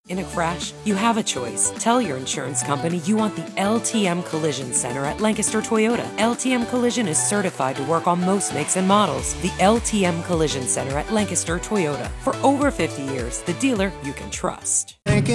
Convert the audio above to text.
In a crash, you have a choice. Tell your insurance company you want the LTM Collision Center at Lancaster Toyota. LTM Collision is certified to work on most makes and models. The LTM Collision Center at Lancaster Toyota. For over 50 years, the dealer you can trust.